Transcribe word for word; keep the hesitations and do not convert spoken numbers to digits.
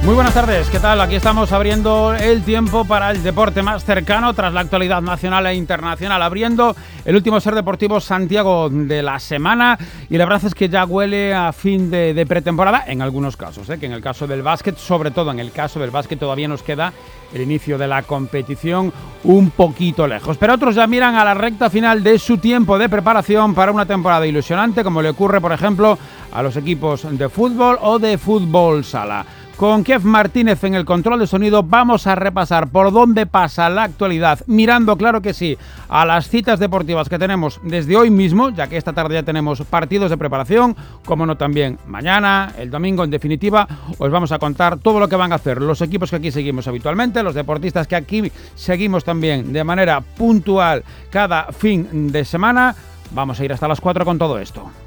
Muy buenas tardes, ¿qué tal? Aquí estamos abriendo el tiempo para el deporte más cercano tras la actualidad nacional e internacional, abriendo el último Ser Deportivo Santiago de la semana, y la verdad es que ya huele a fin de, de pretemporada en algunos casos, ¿eh? Que en el caso del básquet, sobre todo en el caso del básquet, todavía nos queda el inicio de la competición un poquito lejos, pero otros ya miran a la recta final de su tiempo de preparación para una temporada ilusionante, como le ocurre, por ejemplo, a los equipos de fútbol o de fútbol sala. Con Kev Martínez en el control de sonido vamos a repasar por dónde pasa la actualidad, mirando, claro que sí, a las citas deportivas que tenemos desde hoy mismo, ya que esta tarde ya tenemos partidos de preparación, como no también mañana, el domingo. En definitiva, os vamos a contar todo lo que van a hacer los equipos que aquí seguimos habitualmente, los deportistas que aquí seguimos también de manera puntual cada fin de semana. Vamos a ir hasta las cuatro con todo esto.